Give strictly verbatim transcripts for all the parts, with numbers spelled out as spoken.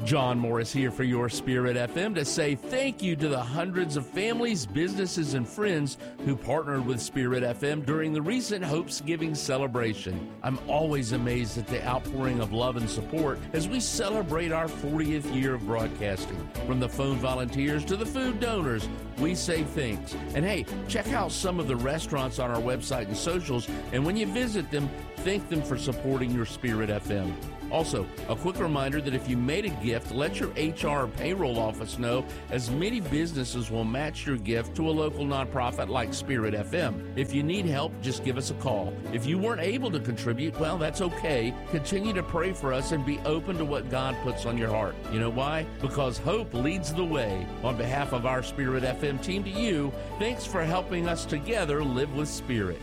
John Morris here for your Spirit F M to say thank you to the hundreds of families, businesses, and friends who partnered with Spirit F M during the recent Hope's Giving celebration. I'm always amazed at the outpouring of love and support as we celebrate our fortieth year of broadcasting. From the phone volunteers to the food donors, we say thanks. And hey, check out some of the restaurants on our website and socials, and when you visit them, thank them for supporting your Spirit F M. Also, a quick reminder that if you made a gift, let your H R or payroll office know, as many businesses will match your gift to a local nonprofit like Spirit F M. If you need help, just give us a call. If you weren't able to contribute, well, that's okay. Continue to pray for us and be open to what God puts on your heart. You know why? Because hope leads the way. On behalf of our Spirit F M team to you, thanks for helping us together live with Spirit.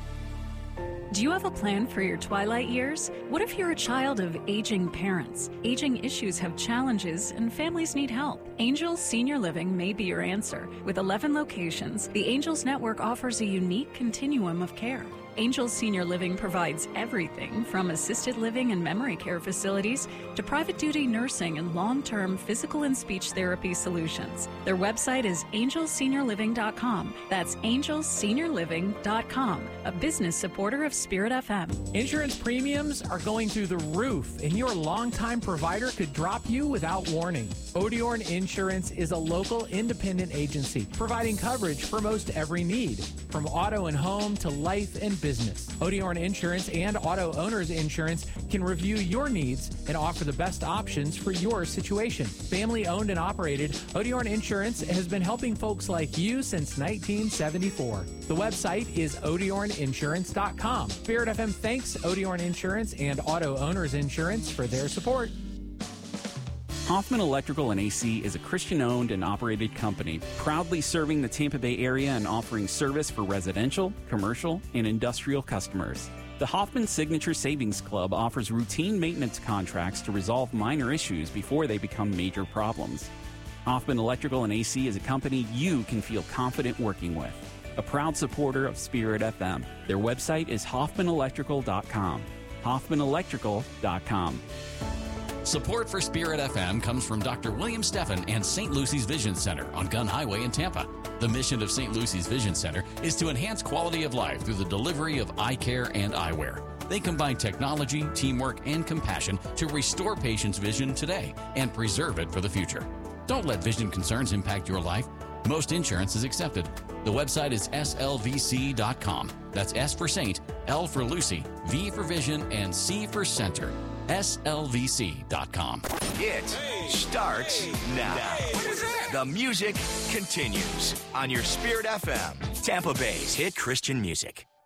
Do you have a plan for your twilight years? What if you're a child of aging parents? Aging issues have challenges and families need help. Angels Senior Living may be your answer. With eleven locations, the Angels Network offers a unique continuum of care. Angels Senior Living provides everything from assisted living and memory care facilities to private duty nursing and long-term physical and speech therapy solutions. Their website is angels senior living dot com. That's angels senior living dot com, a business supporter of Spirit F M. Insurance premiums are going through the roof, and your longtime provider could drop you without warning. Odiorn Insurance is a local independent agency providing coverage for most every need, from auto and home to life and business. Odiorn Insurance and Auto Owners Insurance can review your needs and offer the best options for your situation. Family owned and operated, Odiorn Insurance has been helping folks like you since nineteen seventy-four. The website is odiorn insurance dot com. Spirit F M thanks Odiorn Insurance and Auto Owners Insurance for their support. Hoffman Electrical and A C is a Christian-owned and operated company, proudly serving the Tampa Bay area and offering service for residential, commercial, and industrial customers. The Hoffman Signature Savings Club offers routine maintenance contracts to resolve minor issues before they become major problems. Hoffman Electrical and A C is a company you can feel confident working with. A proud supporter of Spirit F M. Their website is hoffman electrical dot com. hoffman electrical dot com. Support for Spirit F M comes from Doctor William Steffen and Saint Lucy's Vision Center on Gun Highway in Tampa. The mission of Saint Lucy's Vision Center is to enhance quality of life through the delivery of eye care and eyewear. They combine technology, teamwork, and compassion to restore patients' vision today and preserve it for the future. Don't let vision concerns impact your life. Most insurance is accepted. The website is S L V C dot com. That's S for Saint, L for Lucy, V for Vision, and C for Center. S L V C dot com. It starts now. The music continues on your Spirit F M, Tampa Bay's hit Christian music.